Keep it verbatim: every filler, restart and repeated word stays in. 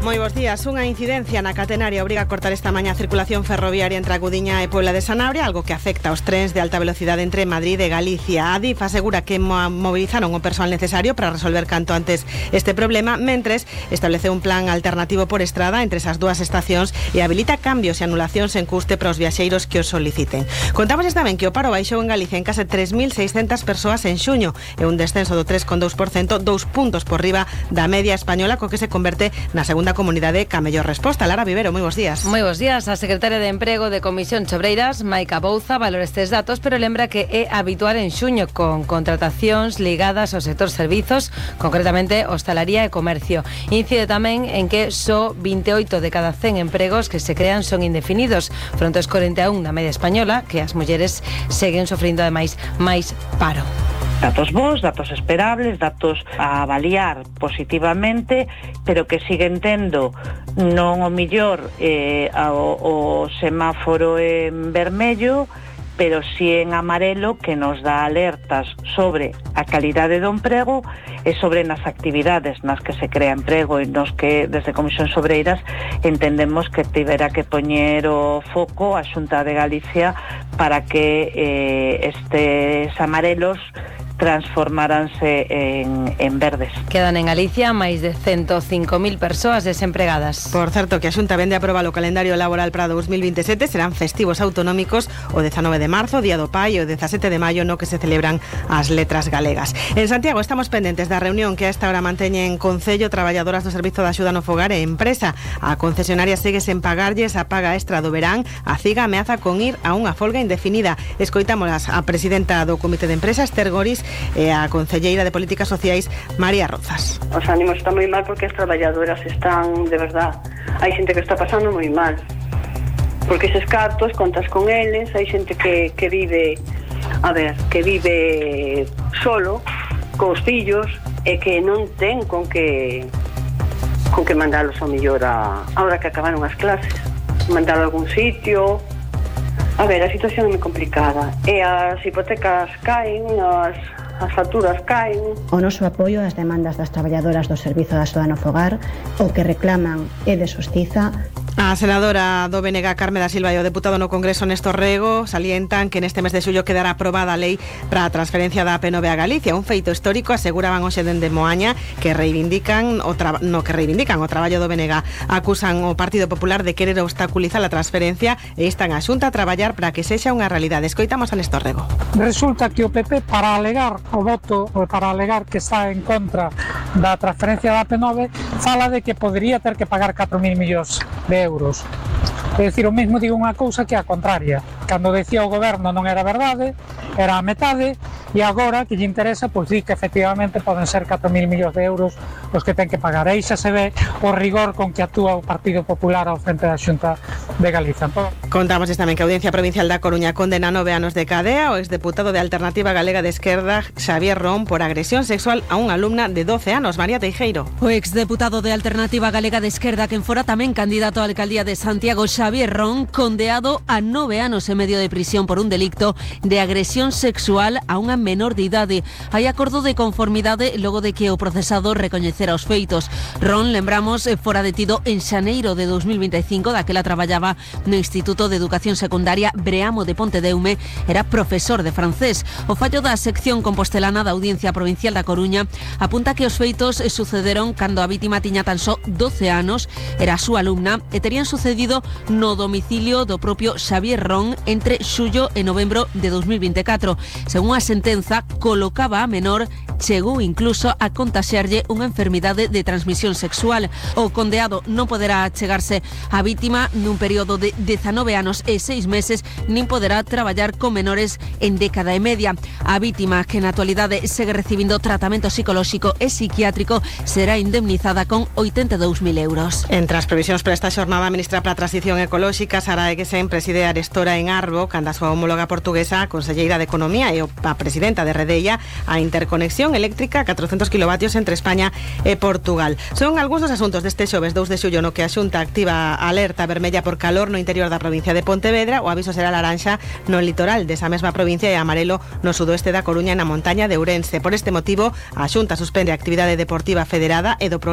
moi bons días. Unha incidencia na catenaria obriga a cortar esta mañá a circulación ferroviaria entre a Gudiña e Puebla de Sanabria, algo que afecta aos trens de alta velocidade entre Madrid e Galicia. A Adif asegura que movilizaron o persoal necesario para resolver canto antes este problema, mentres establece un plan alternativo por estrada entre esas dúas estacións e habilita cambios e anulacións en custe para os viaxeiros que os soliciten. Contamos tamén que o paro baixou en Galicia en case tres mil seiscentas persoas en xuño, e un descenso do tres coma dous por cento, dous puntos por riba da media española, co que se converte na segunda comunidade ca mellor resposta. Lara Vivero, moi bons días. Moi bons días. A secretaria de Emprego de Comisión Sobreiras, Maica Bouza, valora estes datos, pero lembra que é habitual en xuño con contratacións ligadas ao sector servizos, concretamente hostalaría e comercio. Incide tamén en que só vinte e oito de cada cen empregos que se crean son indefinidos, fronte aos corenta e un da media española, que as mulleres seguen sofrindo ademais máis paro. Datos bons, datos esperables, datos a avaliar positivamente, pero que siguen tendo non o millor eh, o, o semáforo en vermello, pero si en amarelo, que nos dá alertas sobre a calidade do emprego e sobre nas actividades nas que se crea emprego, e nos que desde Comisión Sobreiras entendemos que tivera que poñer o foco a Xunta de Galicia para que eh, estes amarelos transformaranse en, en verdes. Quedan en Galicia máis de ciento cinco mil persoas desempregadas. Por certo, que a Xunta vende a aprobar o calendario laboral para dos mil veintisiete, serán festivos autonómicos o dezanove de marzo, Día do Pai, e o dezasete de maio, no que se celebran as letras galegas. En Santiago estamos pendentes da reunión que a esta hora manteñen Concello, traballadoras do Servizo de Axuda no Fogar e Empresa. A concesionaria segue sen pagarlles a paga extra do verán. A CIGA ameaza con ir a unha folga indefinida. Escoitamos a presidenta do Comité de Empresa, Esther Goris, e a concelleira de Políticas Sociais, María Rozas. Os ánimos están moi mal porque as traballadoras están, de verdad, hai xente que está pasando moi mal, porque eses cartos contas con eles, hai xente que, que vive a ver, que vive solo cos fillos e que non ten con que con que mandalos ao mellor a, ahora que acabaron as clases, mandalo a algún sitio. A ver, a situación é moi complicada e as hipotecas caen, as as facturas caen. O noso apoio ás demandas das traballadoras do Servizo de Axuda no Fogar, o que reclaman é de xustiza. A senadora do B N G, Carme da Silva, e o deputado no Congreso, Néstor Rego, salientan que neste mes de xullo quedará aprobada a lei para a transferencia da A P nove a Galicia, un feito histórico, aseguraban hoxe dende Moaña, que reivindican o tra... no que reivindican o traballo do B N G. Acusan o Partido Popular de querer obstaculizar a transferencia e instan a Xunta a traballar para que sexa unha realidade. Escoitamos a Néstor Rego. Resulta que o P P, para alegar o voto, ou para alegar que está en contra da transferencia da A P nove, fala de que podería ter que pagar catro mil millóns de euros. É dicir, o mesmo digo unha cousa que a contraria. Cando decía o goberno non era verdade, era a metade, e agora que lle interesa, pois di que efectivamente poden ser catro mil millóns de euros os que ten que pagar. Aí xa se ve o rigor con que actúa o Partido Popular ao frente da Xunta de Galicia. Contamos tamén que a Audiencia Provincial da Coruña condena nove anos de cadea ao exdeputado de Alternativa Galega de Esquerda, Xavier Ron, por agresión sexual a unha alumna de doce anos. María Teijeiro. O exdeputado de Alternativa Galega de Esquerda, quen fora tamén candidato á alcaldía de Santiago, Xavier Ron, condeado a nove anos e medio de prisión por un delicto de agresión sexual a unha menor de idade. Hai acordo de conformidade logo de que o procesado recoñecera os feitos. Ron, lembramos, fora detido en xaneiro de dos mil vinte e cinco, daquela traballaba no Instituto de Educación Secundaria Breamo de Pontedeume, era profesor de francés. O fallo da sección compostelana da Audiencia Provincial da Coruña apunta que os feitos sucederon cando a vítima tiña tan só doce anos, era a súa alumna, e terían sucedido no domicilio do propio Xavier Ron entre xullo e novembro de dos mil vinte e catro. Según a sentenza, colocaba a menor, chegou incluso a contaxiarlle unha enfermidade de transmisión sexual. O condeado non poderá chegarse á vítima nun período de dezanove anos e seis meses, nin poderá traballar con menores en década e media. A vítima, que na actualidade segue recibindo tratamento psicolóxico e psiquiátrico, será indemnizada con oitenta e dous mil euros. Entre as previsións para esta xornada, a ministra para a Transición Ecolóxica, Sara Eguesen, preside a Arestora en Arbo, canda a súa homóloga portuguesa, a conselleira de Economía e a presidenta de Redella, a interconexión eléctrica a catrocentos kilovatios entre España e Portugal. Son algúns dos asuntos deste xoves dous de xullo no que a Xunta activa a alerta vermella por calor no interior da provincia de Pontevedra. O aviso será laranxa no litoral desa mesma provincia e amarelo no sudoeste da Coruña e na montaña de Ourense. Por este motivo, a Xunta suspende a actividade deportiva federada e do programa